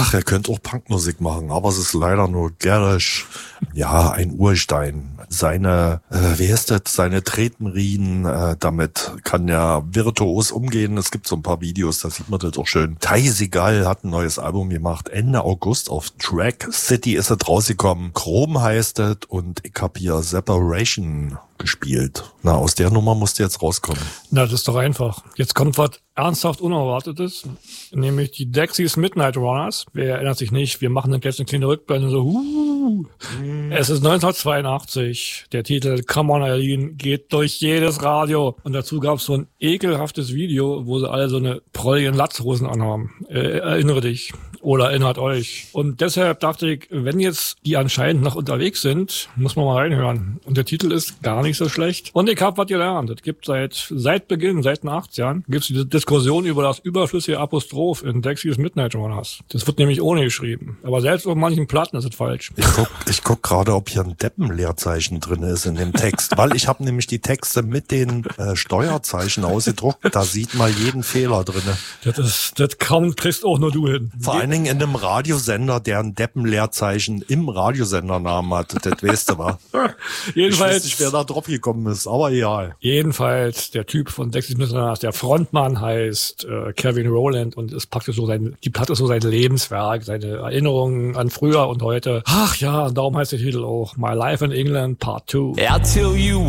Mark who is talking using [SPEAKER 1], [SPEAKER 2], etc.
[SPEAKER 1] Ach, er könnte auch Punkmusik machen, aber es ist leider nur gärisch. Ja, ein Urstein. Seine, wie heißt das, seine Tretenriemen, damit kann er virtuos umgehen. Es gibt so ein paar Videos, da sieht man das auch schön. Ty Segall hat ein neues Album gemacht. Ende August auf Track City ist es rausgekommen. Chrome heißt es und ich habe hier Separation gespielt. Na, aus der Nummer musste jetzt rauskommen.
[SPEAKER 2] Na, das ist doch einfach. Jetzt kommt was ernsthaft Unerwartetes, nämlich die Dexys Midnight Runners. Wer erinnert sich nicht? Wir machen dann jetzt eine kleine Rückblende so, Es ist 1982. Der Titel Come on Eileen geht durch jedes Radio. Und dazu gab es so ein ekelhaftes Video, wo sie alle so eine prolligen Latzhosen anhaben. Erinnere dich. Oder erinnert euch. Und deshalb dachte ich, wenn jetzt die anscheinend noch unterwegs sind, muss man mal reinhören. Und der Titel ist gar nicht so schlecht. Und ich habe was gelernt. Es gibt seit Beginn, seit den 80ern, gibt es die Diskussion über das überflüssige Apostroph in Dexys Midnight Runners. Das wird nämlich ohne geschrieben. Aber selbst auf manchen Platten ist es falsch.
[SPEAKER 1] Ich guck gerade, ob hier ein Deppenleerzeichen drin ist in dem Text. Weil ich habe nämlich die Texte mit den Steuerzeichen ausgedruckt. Da sieht man jeden Fehler drin. Das
[SPEAKER 2] kriegst auch nur du hin.
[SPEAKER 1] Vor allen Dingen in einem Radiosender, der ein Deppenleerzeichen im Radiosendernamen hat. Das weißt du, wa?
[SPEAKER 2] Jedenfalls.
[SPEAKER 1] Ich weiß nicht, wer da drauf gekommen ist, aber egal.
[SPEAKER 2] Jedenfalls, der Typ von Dexys Midnight Runners, der Frontmann heißt Kevin Rowland und ist praktisch so die Platte ist so sein Lebenswerk, seine Erinnerungen an früher und heute. Ach ja, und darum heißt der Titel auch My Life in England Part 2.
[SPEAKER 3] I'll tell you